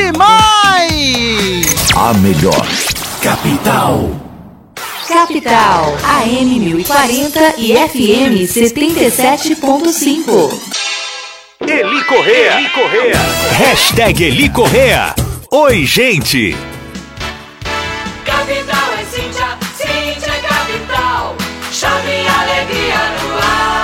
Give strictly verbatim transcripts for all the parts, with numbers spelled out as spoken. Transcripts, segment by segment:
demais! A melhor capital. Capital, A M mil e quarenta e F M setenta e sete ponto cinco. Eli Correa, Eli Correa. Hashtag Eli Correa. Oi, gente. Capital é Cíntia, Cíntia é capital. Chame alegria no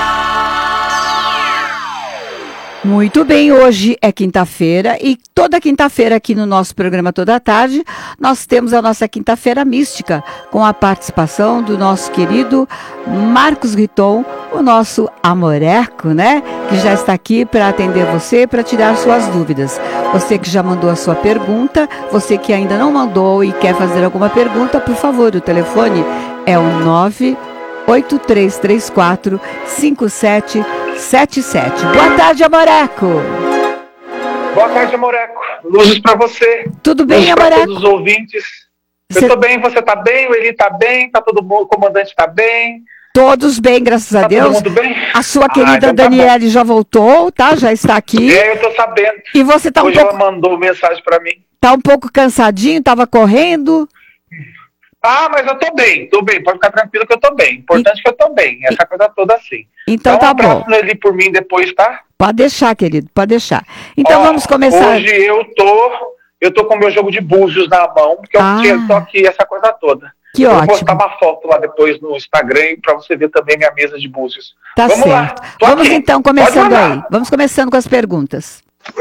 ar. Muito bem, hoje é quinta-feira e toda quinta-feira aqui no nosso programa Toda a Tarde, nós temos a nossa Quinta-feira Mística, com a participação do nosso querido Marcos Riton, o nosso amoreco, né? Que já está aqui para atender você, para tirar suas dúvidas. Você que já mandou a sua pergunta, você que ainda não mandou e quer fazer alguma pergunta, por favor, o telefone é o nove oito três três quatro cinco sete sete sete. Boa tarde, amoreco. Boa tarde, amoreco. Luzes para você. Tudo bem, Luzes amoreco? Para todos os ouvintes. Cê... Eu tô bem, você tá bem, o Eli tá bem, tá todo mundo, o comandante tá bem. Todos bem, graças tá a Deus. Todo mundo bem? A sua ah, querida então tá Daniele bom. já voltou, tá? Já está aqui. É, eu tô sabendo. E você tá Hoje um pouco... ela mandou mensagem para mim. Tá um pouco cansadinho, tava correndo? Ah, mas eu tô bem, tô bem, pode ficar tranquilo que eu tô bem. Importante e... que eu tô bem, essa e... coisa toda assim. Então Dá um tá bom. abraço nele por mim depois, tá? Pode deixar, querido, pode deixar. Então Ó, vamos começar. Hoje eu tô, eu tô com o meu jogo de búzios na mão, porque ah, eu tô aqui, essa coisa toda. Que eu ótimo. Vou postar uma foto lá depois no Instagram para você ver também minha mesa de búzios. Tá Vamos certo. Lá, vamos aqui. então começando aí. Vamos começando com as perguntas.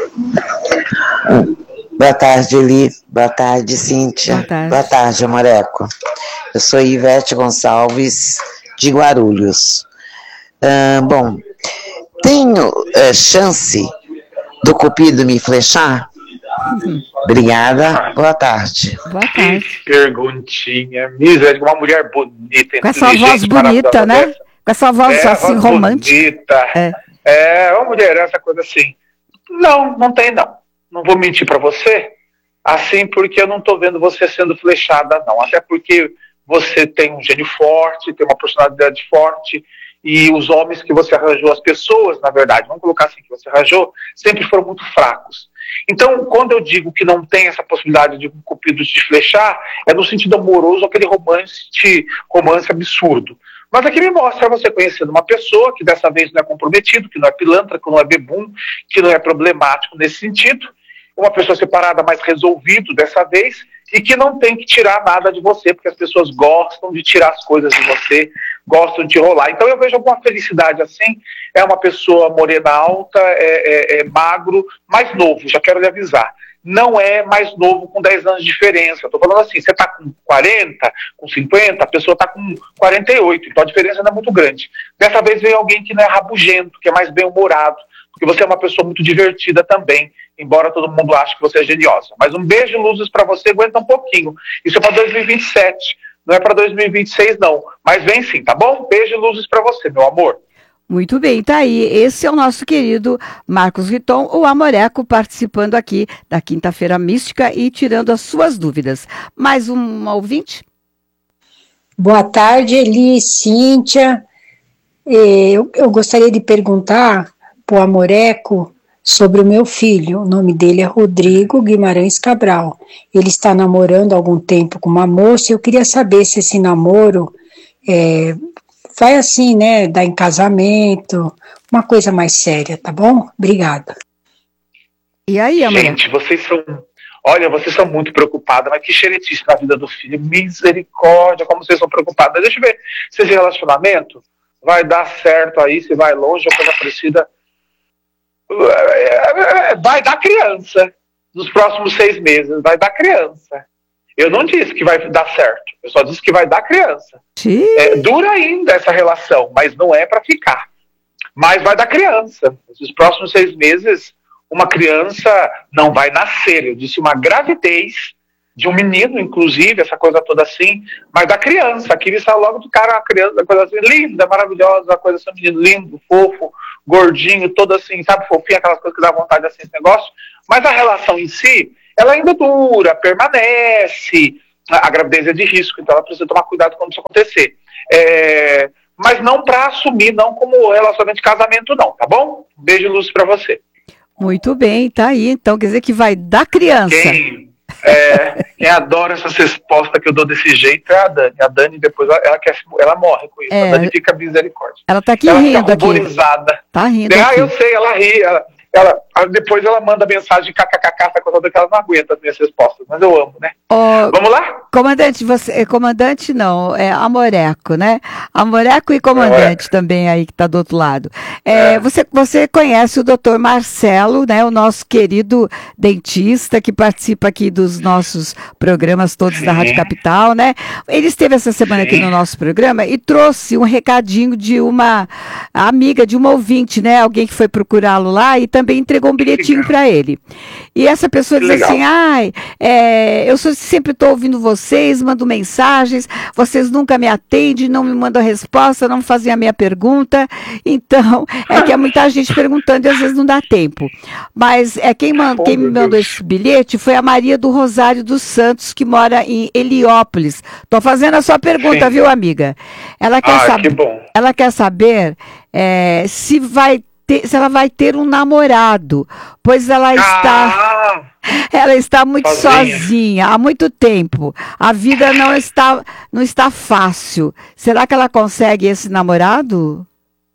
Boa tarde, Eli. Boa tarde, Cíntia. Boa tarde. Boa tarde, amoreco. Eu sou Ivete Gonçalves, de Guarulhos. Ah, bom, tenho uh, chance do Cupido me flechar? Uhum. Obrigada, boa tarde. Boa tarde. Que perguntinha, miséria, uma mulher bonita, com essa voz bonita, né? Dessa. Com essa voz é, assim voz romântica. Bonita. É. é, uma mulher, essa coisa assim. Não, não tem não. Não vou mentir pra você, assim, porque eu não tô vendo você sendo flechada, não. Até porque você tem um gênio forte, tem uma personalidade forte, e os homens que você arranjou, as pessoas, na verdade, vamos colocar assim, que você arranjou, sempre foram muito fracos. Então, quando eu digo que não tem essa possibilidade de um Cupido te flechar, é no sentido amoroso, aquele romance, romance absurdo. Mas aqui me mostra você conhecendo uma pessoa que dessa vez não é comprometido, que não é pilantra, que não é bebum, que não é problemático nesse sentido, uma pessoa separada, mais resolvido dessa vez, e que não tem que tirar nada de você, porque as pessoas gostam de tirar as coisas de você, gostam de rolar. Então eu vejo alguma felicidade assim, é uma pessoa morena alta, é, é, é magro, mais novo, já quero lhe avisar. Não é mais novo com dez anos de diferença. Estou falando assim, você está com quarenta, com cinquenta, a pessoa está com quarenta e oito, então a diferença não é muito grande. Dessa vez veio alguém que não é rabugento, que é mais bem-humorado, porque você é uma pessoa muito divertida também, embora todo mundo ache que você é geniosa. Mas um beijo, luzes para você, aguenta um pouquinho. Isso é para dois mil e vinte e sete, não é para dois mil e vinte e seis não, mas vem sim, tá bom? Beijo, luzes para você, meu amor. Muito bem, tá aí. Esse é o nosso querido Marcos Riton, o amoreco, participando aqui da Quinta-feira Mística e tirando as suas dúvidas. Mais um ouvinte? Boa tarde, Eli, Cíntia. Eu, eu gostaria de perguntar para o amoreco sobre o meu filho. O nome dele é Rodrigo Guimarães Cabral. Ele está namorando há algum tempo com uma moça e eu queria saber se esse namoro é, vai assim, né, dar em casamento, uma coisa mais séria, tá bom? Obrigada. E aí, amoreco? Gente, vocês são... Olha, vocês são muito preocupadas, mas que xeretice na vida do filho. Misericórdia, como vocês são preocupadas. Deixa eu ver, se esse relacionamento vai dar certo aí, se vai longe, ou coisa parecida... Vai dar criança nos próximos seis meses, vai dar criança. Eu não disse que vai dar certo, eu só disse que vai dar criança. É, dura ainda essa relação, mas não é para ficar. Mas vai dar criança. Nos próximos seis meses, uma criança não vai nascer. Eu disse uma gravidez de um menino, inclusive, essa coisa toda assim, mas da criança. Aqui ele saiu logo do cara, uma criança, uma coisa assim, linda, maravilhosa, uma coisa assim, um menino lindo, fofo, gordinho, todo assim, sabe, fofinho, aquelas coisas que dá vontade assim, esse negócio. Mas a relação em si, ela ainda dura, permanece. A, a gravidez é de risco, então ela precisa tomar cuidado quando isso acontecer. É, mas não para assumir, não como relacionamento de casamento, não, tá bom? Beijo e luz pra você. Muito bem, tá aí. Então, quer dizer que vai da criança. Quem, é, quem adora essas respostas que eu dou desse jeito é a Dani. A Dani, depois, ela, ela, quer, ela morre com isso. É, a Dani fica misericórdia. Ela tá aqui ela rindo fica aqui. ruborizada. Tá rindo Ah, aqui. eu sei, ela ri. Ela, ela, depois ela manda mensagem kkkk, tá contando que ela não aguenta as minhas respostas. Mas eu amo, né? Oh, Vamos lá? Comandante, você, comandante não, é Amoreco, né? Amoreco e comandante é. também aí que está do outro lado. É, é. Você, você conhece o doutor Marcelo, né? O nosso querido dentista que participa aqui dos nossos programas todos Sim. da Rádio Capital, né? Ele esteve essa semana Sim. aqui no nosso programa e trouxe um recadinho de uma amiga, de uma ouvinte, né? Alguém que foi procurá-lo lá e também entregou um bilhetinho para ele. E essa pessoa diz assim, ai, é, eu sou, sempre estou ouvindo vocês, mando mensagens, vocês nunca me atendem, não me mandam resposta, não fazem a minha pergunta, então, é que há muita gente perguntando e às vezes não dá tempo. Mas é, quem, man, quem me mandou esse bilhete foi a Maria do Rosário dos Santos, que mora em Heliópolis. Estou fazendo a sua pergunta, Sim. viu, amiga? Ela quer, ah, saber, que bom. Ela quer saber é, se vai ter, se ela vai ter um namorado, pois ela está, ah, ela está muito sozinha. sozinha há muito tempo. A vida não está, não está fácil. Será que ela consegue esse namorado?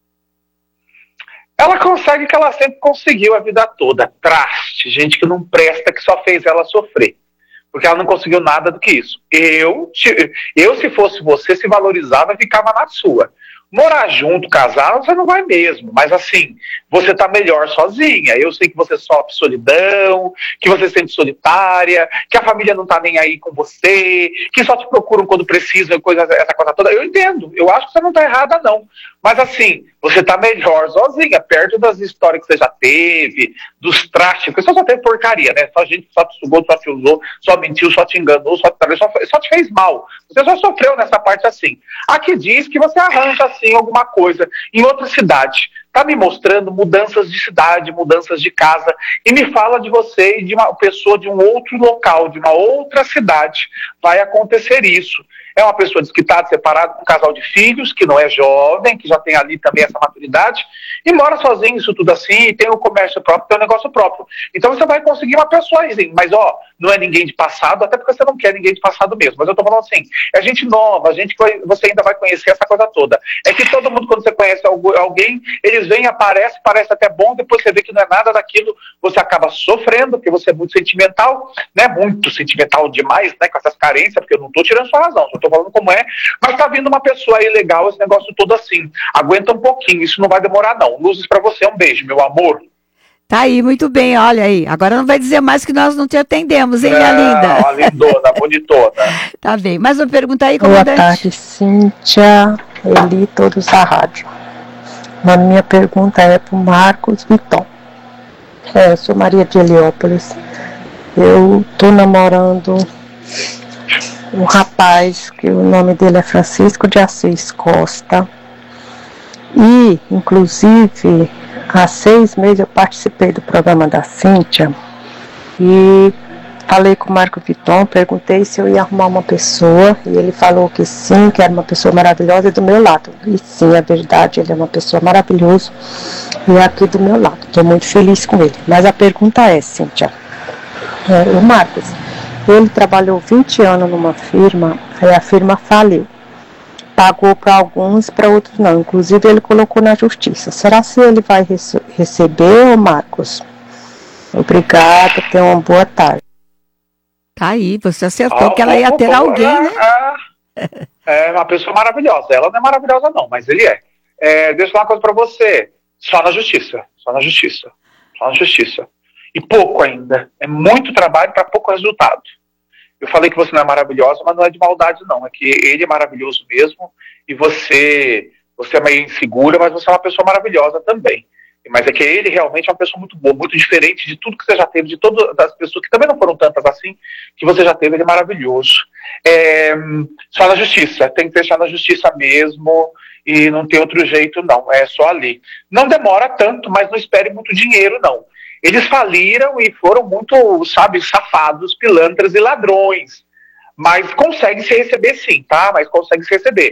Ela consegue o que ela sempre conseguiu a vida toda. Traste, gente que não presta, que só fez ela sofrer. Porque ela não conseguiu nada do que isso. Eu, eu se fosse você, se valorizava e ficava na sua. Morar junto, casar, você não vai mesmo. Mas assim, você tá melhor sozinha. Eu sei que você sofre solidão, que você se sente solitária, que a família não tá nem aí com você, que só te procuram quando precisam, coisa, essa coisa toda. Eu entendo. Eu acho que você não tá errada, não. Mas assim, você tá melhor sozinha, perto das histórias que você já teve, dos trastes, porque você só teve porcaria, né? Só gente que só te sugou, só te usou, só mentiu, só te enganou, só te, só, só te fez mal. Você só sofreu nessa parte assim. Aqui diz que você arranja assim alguma coisa em outra cidade. Tá me mostrando mudanças de cidade, mudanças de casa, e me fala de você e de uma pessoa de um outro local, de uma outra cidade. Vai acontecer isso. É uma pessoa desquitada, separada, com um casal de filhos, que não é jovem, que já tem ali também essa maturidade, e mora sozinho, isso tudo assim, e tem o um comércio próprio, tem o um negócio próprio. Então você vai conseguir uma pessoa aí, mas ó, não é ninguém de passado, até porque você não quer ninguém de passado mesmo, mas eu tô falando assim, é gente nova, gente que você ainda vai conhecer essa coisa toda. É que todo mundo, quando você conhece alguém, eles vêm, aparecem, parece até bom, depois você vê que não é nada daquilo, você acaba sofrendo, porque você é muito sentimental, né, muito sentimental demais, né, com essas carências, porque eu não tô tirando sua razão, só tô falando como é, mas tá vindo uma pessoa aí legal, esse negócio todo assim, aguenta um pouquinho, isso não vai demorar não. Luzes pra você, um beijo, meu amor. Tá aí, muito bem, olha aí, agora não vai dizer mais que nós não te atendemos, hein, não, minha linda? Ó, lindona, bonitona. Tá bem, mais uma pergunta aí, comandante? Boa tarde, Cíntia, Eli, todos da rádio. A minha pergunta é pro Marcos Viton. É, eu sou Maria de Heliópolis, eu tô namorando um rapaz, que o nome dele é Francisco de Assis Costa, e, inclusive, há seis meses eu participei do programa da Cíntia, e falei com o Marco Viton, perguntei se eu ia arrumar uma pessoa, e ele falou que sim, que era uma pessoa maravilhosa e do meu lado, e sim, é verdade, ele é uma pessoa maravilhosa, e é aqui do meu lado, estou muito feliz com ele. Mas a pergunta é, Cíntia, é, o Marcos, ele trabalhou vinte anos numa firma, aí a firma faliu. Pagou para alguns, para outros não. Inclusive ele colocou na justiça. Será que ele vai rece- receber, Marcos? Obrigada, tenha uma boa tarde. Tá aí, você acertou oh, que ela ia oh, ter oh, alguém, é, né? É, é uma pessoa maravilhosa. Ela não é maravilhosa não, mas ele é. é deixa eu falar uma coisa para você. Só na justiça. Só na justiça. Só na justiça. E pouco ainda. É muito trabalho para pouco resultado. Eu falei que você não é maravilhosa, mas não é de maldade, não. É que ele é maravilhoso mesmo, e você, você é meio insegura, mas você é uma pessoa maravilhosa também. Mas é que ele realmente é uma pessoa muito boa, muito diferente de tudo que você já teve, de todas as pessoas que também não foram tantas assim, que você já teve, ele é maravilhoso. É, só na justiça, tem que deixar na justiça mesmo, e não tem outro jeito, não. É só ali. Não demora tanto, mas não espere muito dinheiro, não. Eles faliram e foram muito, sabe, safados, pilantras e ladrões. Mas consegue se receber sim, tá? Mas consegue se receber.